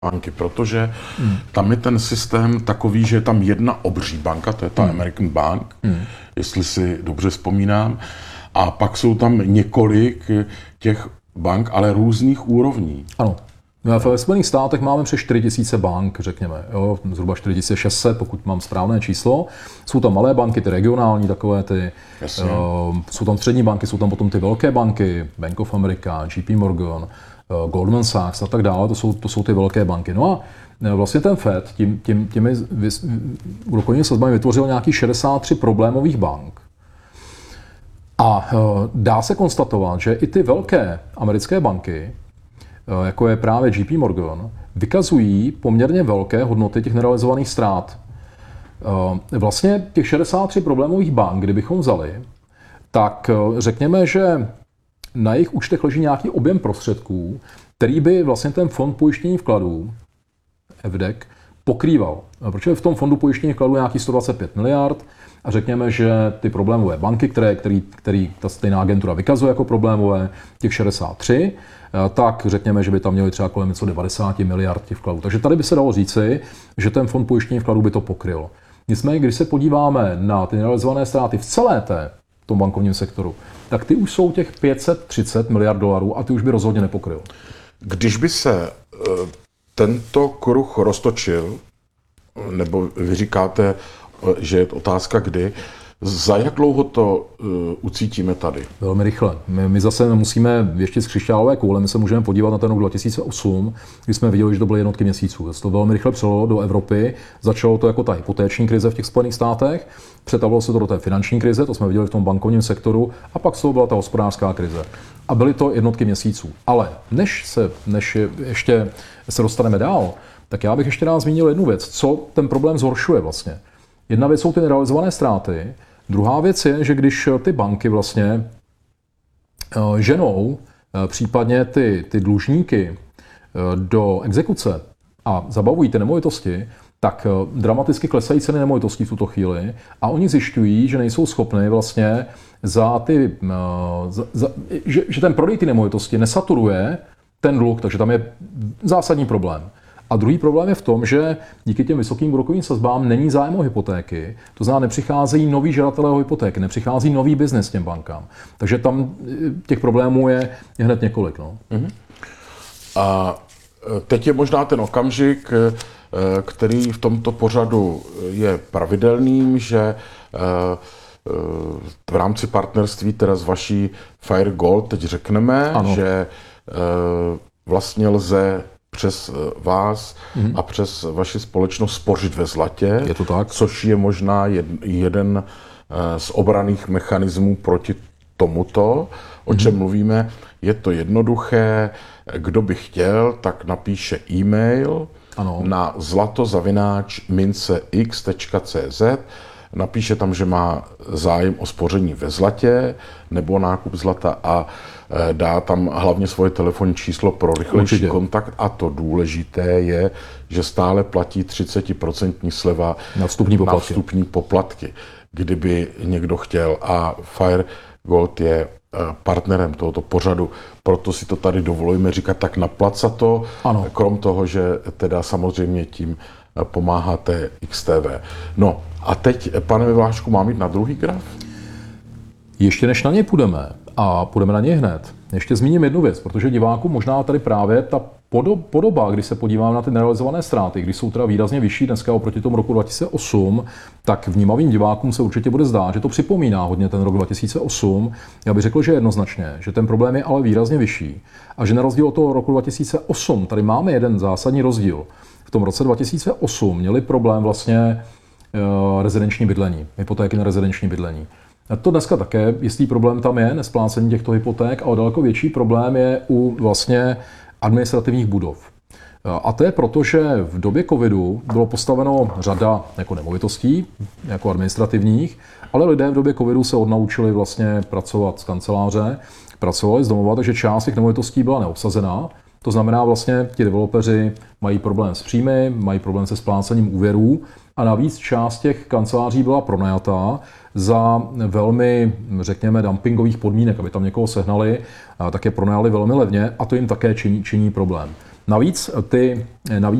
banky, protože tam je ten systém takový, že je tam jedna obří banka, to je ta American Bank, jestli si dobře vzpomínám, a pak jsou tam několik těch bank, ale různých úrovní. Ano. Ve Spojených státech máme přes 4000 bank, řekněme, jo, zhruba 4600, pokud mám správné číslo. Jsou tam malé banky, ty regionální, takové ty, jsou tam střední banky, jsou tam potom ty velké banky, Bank of America, JP Morgan, Goldman Sachs a tak dále, to jsou ty velké banky. No a vlastně ten Fed těmi úrokovými sazbami vytvořil nějakých 63 problémových bank. A dá se konstatovat, že i ty velké americké banky, jako je právě JP Morgan, vykazují poměrně velké hodnoty těch nerealizovaných ztrát. Vlastně těch 63 problémových bank, kdybychom vzali, tak řekněme, že na jejich účtech leží nějaký objem prostředků, který by vlastně ten fond pojištění vkladů, FDEC, pokrýval. Protože v tom fondu pojištění vkladů je nějaký 125 miliard a řekněme, že ty problémové banky, které ta stejná agentura vykazuje jako problémové, těch 63, tak řekněme, že by tam měli třeba kolem něco 90 miliard těch vkladů. Takže tady by se dalo říci, že ten fond pojištění vkladů by to pokryl. Nicméně, když se podíváme na ty nerealizované ztráty v celé tom bankovním sektoru, tak ty už jsou těch 530 miliard dolarů a ty už by rozhodně nepokryl. Když by se tento kruh roztočil, nebo vy říkáte, že je otázka kdy, za jak dlouho to ucítíme tady? Velmi rychle. My zase musíme ještě z křišťálové koule, my se můžeme podívat na ten rok 2008, kdy jsme viděli, že to byly jednotky měsíců. To velmi rychle přelilo do Evropy, začalo to jako ta hypotéční krize v těch Spojených státech, přetavilo se to do té finanční krize, to jsme viděli v tom bankovním sektoru, a pak z toho byla ta hospodářská krize. A byly to jednotky měsíců. Ale než ještě se dostaneme dál, tak já bych ještě rád zmínil jednu věc, co ten problém zhoršuje vlastně. Jedna věc jsou ty nerealizované ztráty, druhá věc je, že když ty banky vlastně ženou případně ty dlužníky do exekuce a zabavují ty nemovitosti, tak dramaticky klesají ceny nemovitostí v tuto chvíli a oni zjišťují, že nejsou schopni vlastně že ten prodej ty nemovitosti nesaturuje ten dluh, takže tam je zásadní problém. A druhý problém je v tom, že díky těm vysokým úrokovým sazbám není zájem o hypotéky, to znamená, nepřicházejí noví žadatelé o hypotéky, nepřichází nový biznes těm bankám. Takže tam těch problémů je hned několik. No. A teď je možná ten okamžik, který v tomto pořadu je pravidelným, že v rámci partnerství teda s vaší Fire Gold teď řekneme, že vlastně lze přes vás a přes vaši společnost spořit ve zlatě, je to tak? Což je možná jeden z obranných mechanismů proti tomuto, o čem mluvíme. Je to jednoduché, kdo by chtěl, tak napíše e-mail na zlato@mincex.cz, napíše tam, že má zájem o spoření ve zlatě nebo nákup zlata a dá tam hlavně svoje telefonní číslo pro rychlejší kontakt a to důležité je, že stále platí 30% sleva na vstupní poplatky, kdyby někdo chtěl. A Fire Gold je partnerem tohoto pořadu, proto si to tady dovolujeme říkat tak naplaca to, krom toho, že teda samozřejmě tím pomáháte XTV. No a teď, pane Vlášku, mám jít na druhý graf? Ještě než na něj půjdeme, a půjdeme na něj hned, ještě zmíním jednu věc, protože divákům možná tady právě ta podoba, když se podíváme na ty nerealizované ztráty, když jsou teda výrazně vyšší dneska oproti tomu roku 2008, tak vnímavým divákům se určitě bude zdát, že to připomíná hodně ten rok 2008. Já bych řekl, že jednoznačně, že ten problém je ale výrazně vyšší a že na rozdíl od toho roku 2008 tady máme jeden zásadní rozdíl. V tom roce 2008 měli problém vlastně rezidenční bydlení, hypotéky na rezidenční bydlení. To dneska také jistý problém tam je, nesplácení těchto hypoték, ale daleko větší problém je u vlastně administrativních budov. A to je proto, že v době covidu bylo postaveno řada jako nemovitostí, jako administrativních, ale lidé v době covidu se odnaučili vlastně pracovat z kanceláře, pracovali z domova, takže část těch nemovitostí byla neobsazená. To znamená vlastně, ti developeři mají problém s příjmy, mají problém se splácením úvěrů a navíc část těch kanceláří byla pronajatá za velmi, řekněme, dumpingových podmínek, aby tam někoho sehnali, tak je pronajali velmi levně a to jim také činí problém. Navíc